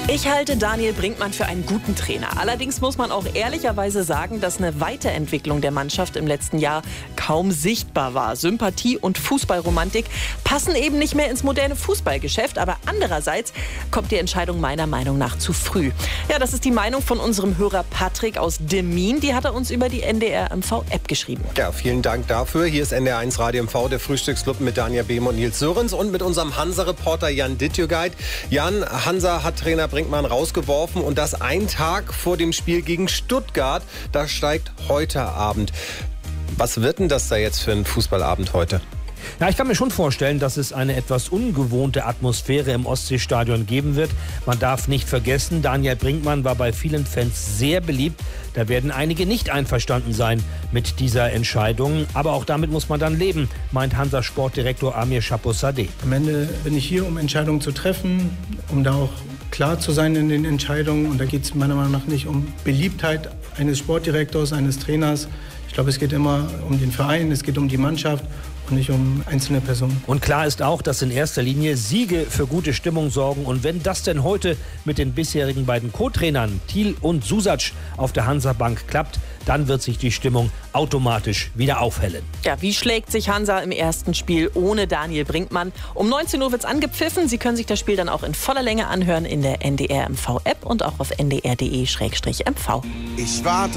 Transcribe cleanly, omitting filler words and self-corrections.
Ich halte Daniel Brinkmann für einen guten Trainer. Allerdings muss man auch ehrlicherweise sagen, dass eine Weiterentwicklung der Mannschaft im letzten Jahr kaum sichtbar war. Sympathie und Fußballromantik passen eben nicht mehr ins moderne Fußballgeschäft. Aber andererseits kommt die Entscheidung meiner Meinung nach zu früh. Ja, das ist die Meinung von unserem Hörer Patrick aus Demmin. Die hat er uns über die NDR MV-App geschrieben. Ja, vielen Dank dafür. Hier ist NDR1 Radio MV, der Frühstücksclub mit Daniel Behm und Nils Sörens und mit unserem Hansa-Reporter Jan Dittjögeit. Jan, Hansa hat Trainer Brinkmann rausgeworfen und das ein Tag vor dem Spiel gegen Stuttgart. Das steigt heute Abend. Was wird denn das da jetzt für ein Fußballabend heute? Ja, ich kann mir schon vorstellen, dass es eine etwas ungewohnte Atmosphäre im Ostseestadion geben wird. Man darf nicht vergessen, Daniel Brinkmann war bei vielen Fans sehr beliebt. Da werden einige nicht einverstanden sein mit dieser Entscheidung. Aber auch damit muss man dann leben, meint Hansa-Sportdirektor Amir Chaposadeh. Am Ende bin ich hier, um Entscheidungen zu treffen, um da auch klar zu sein in den Entscheidungen. Und da geht es meiner Meinung nach nicht um Beliebtheit eines Sportdirektors, eines Trainers. Ich glaube, es geht immer um den Verein, es geht um die Mannschaft und nicht um einzelne Personen. Und klar ist auch, dass in erster Linie Siege für gute Stimmung sorgen. Und wenn das denn heute mit den bisherigen beiden Co-Trainern Thiel und Susac auf der Hansa-Bank klappt, dann wird sich die Stimmung automatisch wieder aufhellen. Ja, wie schlägt sich Hansa im ersten Spiel ohne Daniel Brinkmann? Um 19 Uhr wird es angepfiffen. Sie können sich das Spiel dann auch in voller Länge anhören in der NDR MV-App und auch auf ndr.de/mv. Ich warte